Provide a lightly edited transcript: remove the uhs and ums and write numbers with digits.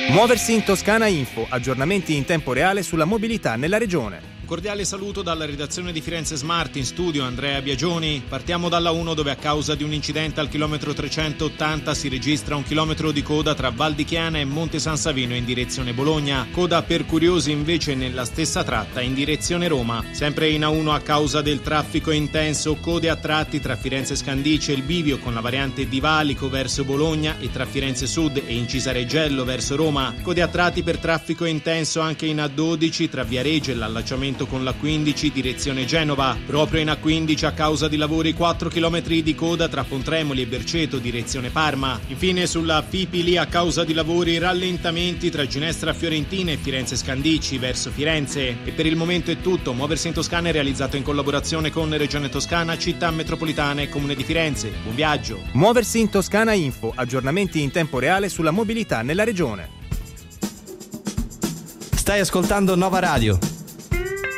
Muoversi in Toscana Info, aggiornamenti in tempo reale sulla mobilità nella regione. Cordiale saluto dalla redazione di Firenze Smart, in studio Andrea Biagioni. Partiamo dalla 1, dove a causa di un incidente al chilometro 380 si registra un chilometro di coda tra Val di Chiana e Monte San Savino in direzione Bologna. Coda per curiosi invece nella stessa tratta in direzione Roma. Sempre in A1 a causa del traffico intenso, code a tratti tra Firenze Scandice e il bivio con la variante di Valico verso Bologna e tra Firenze Sud e Incisa Reggello verso Roma. Code a tratti per traffico intenso anche in A12 tra Viareggio e l'allacciamento con la 15 direzione Genova. Proprio in A15 a causa di lavori 4 km di coda tra Pontremoli e Berceto direzione Parma. Infine sulla Fipili a causa di lavori rallentamenti tra Ginestra Fiorentina e Firenze Scandicci verso Firenze. E per il momento è tutto. Muoversi in Toscana è realizzato in collaborazione con Regione Toscana, Città Metropolitana e Comune di Firenze. Buon viaggio. Muoversi in Toscana Info, aggiornamenti in tempo reale sulla mobilità nella regione. Stai ascoltando Nova Radio.